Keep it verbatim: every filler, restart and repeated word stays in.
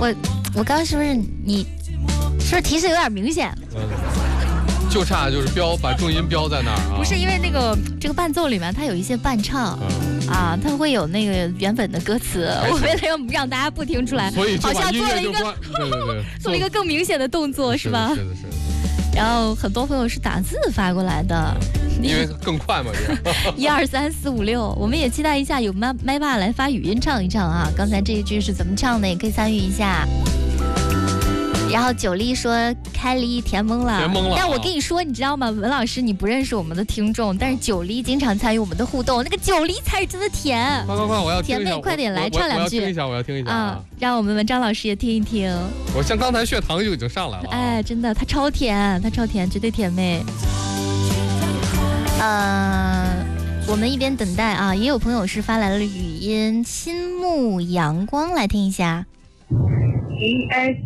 我我刚是不是你是不是提示有点明显？ 嗯，就差就是标把重音标在那儿啊。 不是因为那个这个伴奏里面它有一些伴唱、嗯、啊，它会有那个原本的歌词，我为了要让大家不听出来， 所以好像做了一个对对对做了一个更明显的动作，是吧？ 是的，是的。 然后很多朋友是打字发过来的， 因为更快嘛，这个一二三四五六，我们也期待一下有麦麦爸来发语音唱一唱啊！刚才这一句是怎么唱的，也可以参与一下。然后九力说开离甜懵了， 甜懵了。 但我跟你说，你知道吗？文老师，你不认识我们的听众，但是九力经常参与我们的互动，那个九力才是真的甜。 快快快，我要听一下。 甜妹，快点来唱两句。 我要听一下，我要听一下啊！让我们文章老师也听一听。 我像刚才血糖就已经上来了、啊。 哎，真的，他超甜，他超甜，绝对甜妹。呃，我们一边等待啊，也有朋友是发来了语音，心目阳光，来听一下。